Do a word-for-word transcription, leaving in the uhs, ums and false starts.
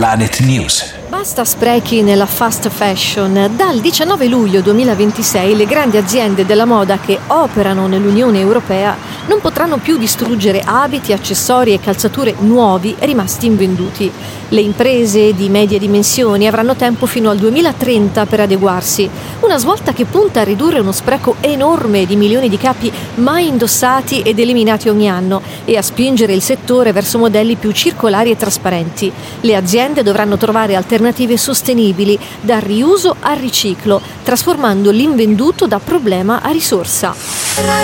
Planet News. Basta sprechi nella fast fashion. Dal diciannove luglio duemilaventisei le grandi aziende della moda che operano nell'Unione Europea non potranno più distruggere abiti, accessori e calzature nuovi rimasti invenduti. Le imprese di medie dimensioni avranno tempo fino al duemilatrenta per adeguarsi. Una svolta che punta a ridurre uno spreco enorme di milioni di capi mai indossati ed eliminati ogni anno e a spingere il settore verso modelli più circolari e trasparenti. Le aziende dovranno trovare alternative sostenibili, dal riuso al riciclo, trasformando l'invenduto da problema a risorsa.